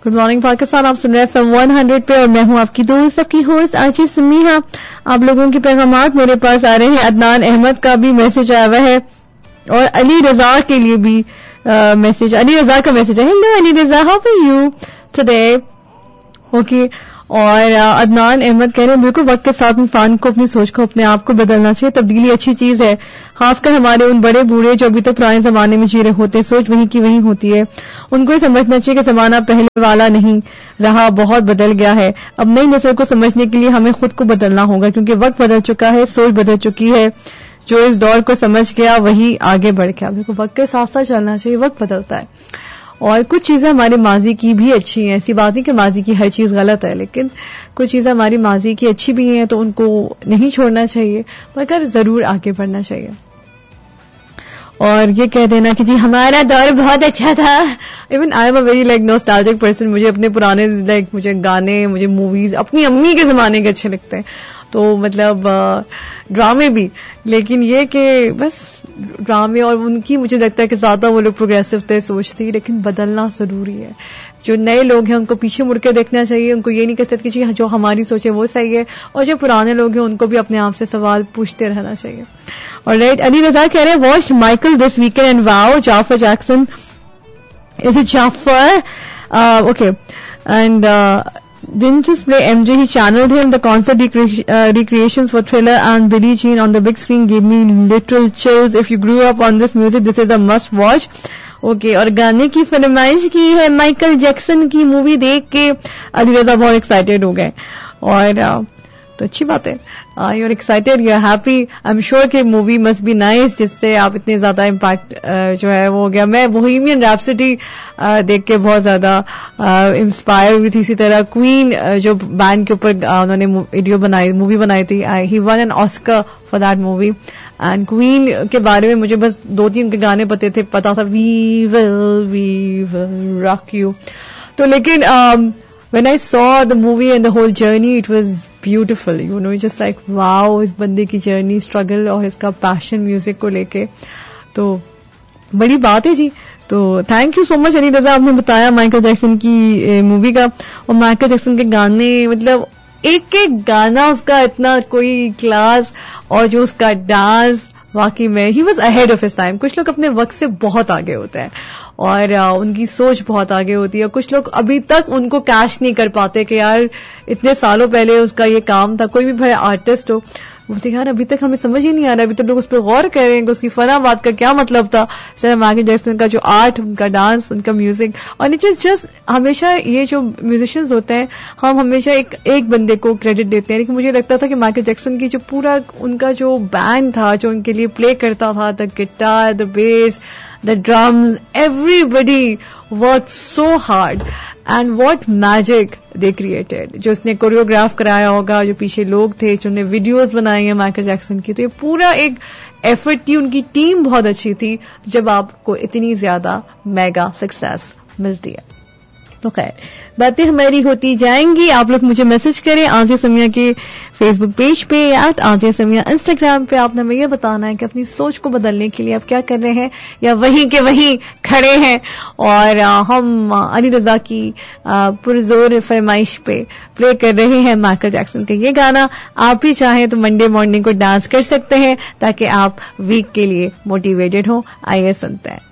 Good morning Pakistan, आप सुन रहे हैं FM 100 पे और मैं हूं आपकी दोस्त, आपकी होस्ट आची समीहा। आप लोगों के पैगामात मेरे पास आ रहे हैं। अदनान अहमद का भी मैसेज आया हुआ है और अली रजा के लिए भी मैसेज, अली रजा का मैसेज है। Hello Ali Raza, how are you today? Okay. और अदनान अहमद कह रहे हैं बिल्कुल वक्त के साथ इंसान को अपनी सोच को, अपने आप को बदलना चाहिए। तब्दीली अच्छी चीज है, खासकर हमारे उन बड़े बूढ़े जो अभी तक पुराने जमाने में जी रहे होते हैं। सोच वहीं की वहीं होती है। उनको ही समझना चाहिए कि जमाना पहले वाला नहीं रहा, बहुत बदल गया है। अब नई नस्ल को समझने के लिए हमें खुद को बदलना होगा, क्योंकि वक्त बदल चुका है, सोच बदल चुकी है। जो इस दौर को समझ गया वही आगे बढ़ गया। बिल्कुल वक्त के साथ साथ चलना चाहिए, वक्त बदलता है। और कुछ चीजें हमारे माजी की भी अच्छी हैं, ऐसी बात नहीं कि माजी की हर चीज गलत है, लेकिन कुछ चीजें हमारी माजी की अच्छी भी हैं, तो उनको नहीं छोड़ना चाहिए, मगर जरूर आगे बढ़ना चाहिए। और ये कह देना कि जी हमारा दौर बहुत अच्छा था। Even I am a very nostalgic person. मुझे अपने पुराने मुझे गाने, मुझे मूवीज अपनी अम्मी के जमाने के अच्छे लगते हैं, तो मतलब ड्रामे भी। लेकिन ये कि बस ड्रामे और उनकी मुझे लगता है कि ज्यादा वो लोग प्रोग्रेसिव थे, सोचती, लेकिन बदलना जरूरी है। जो नए लोग हैं उनको पीछे मुड़ के देखना चाहिए। उनको ये नहीं कह सकते कि जो हमारी सोच है वो सही है, और जो पुराने लोग हैं उनको भी अपने आप से सवाल पूछते रहना चाहिए। और राइट, अली रजा कह रहे हैं watched Michael this weekend and wow, Jafar Jackson, is it Jafar? Okay, and didn't just play MJ, he channeled him. The concert recreations for Thriller and Billie Jean on the big screen gave me literal chills. If you grew up on this music, this is a must watch. Okay, और गाने की फरमाइश की है Michael Jackson की movie देख के अली रजा बहुत एक्साइटेड हो गए। और तो अच्छी बात है, you are excited, you are happy. I am sure कि मूवी मस्ट बी नाइस, जिससे आप इतने ज्यादा इम्पैक्ट जो है वो हो गया। मैं बोहेमियन रैप्सोडी देख के बहुत ज्यादा इंस्पायर हुई थी। इसी तरह क्वीन जो बैंड के ऊपर उन्होंने मूवी बनाई थी, ही one an Oscar for that movie. And queen के बारे में मुझे बस 2-3 के गाने पता था, वी विल रॉक यू। तो लेकिन when I saw the movie and the whole journey, it was beautiful, you know, just like wow, इस बंदे की जर्नी, स्ट्रगल और इसका पैशन म्यूजिक को लेके, तो बड़ी बात है जी। तो thank you so much Ali रजा, आपने बताया माइकल जैक्सन की मूवी का। और माइकल जैक्सन के गाने, मतलब एक एक गाना उसका इतना कोई क्लास, और जो उसका डांस, वाकई में he was ahead of his time. कुछ लोग अपने वक्त से बहुत आगे होते हैं और उनकी सोच बहुत आगे होती है। कुछ लोग अभी तक उनको कैश नहीं कर पाते कि यार इतने सालों पहले उसका ये काम था। कोई भी भाई आर्टिस्ट हो, बोलते यार अभी तक हमें समझ ही नहीं आ रहा, अभी तक लोग उस पर गौर कर रहे हैं कि उसकी फना बात का क्या मतलब था। जैसे माइकल जैक्सन का जो आर्ट, उनका डांस, उनका म्यूजिक, और इट इज जस्ट हमेशा ये जो म्यूजिशियंस होते हैं, हम हमेशा एक बंदे को क्रेडिट देते हैं, लेकिन मुझे लगता था कि माइकल जैक्सन की जो पूरा उनका जो बैंड था, जो उनके लिए प्ले करता था, the guitar, the base, the drums, everybody worked so hard and what magic they created. जो उसने कोरियोग्राफ कराया होगा, जो पीछे लोग थे, जो उन्हें वीडियोस बनाई हैं माइकल जैक्सन की, तो ये पूरा एक एफर्ट थी। उनकी टीम बहुत अच्छी थी जब आपको इतनी ज्यादा मेगा सक्सेस मिलती है। तो खैर, बातें हमारी होती जाएंगी। आप लोग मुझे मैसेज करें आजिया समिया के फेसबुक पेज पे या आजिया समिया इंस्टाग्राम पे। आपने हमें यह बताना है कि अपनी सोच को बदलने के लिए आप क्या कर रहे हैं, या वहीं के वहीं खड़े हैं। और हम अली रजा की पुरजोर फरमाइश पे प्ले कर रहे हैं माइकल जैक्सन का ये गाना। आप भी चाहें तो मंडे मॉर्निंग को डांस कर सकते हैं, ताकि आप वीक के लिए मोटिवेटेड हो। आइए सुनते हैं।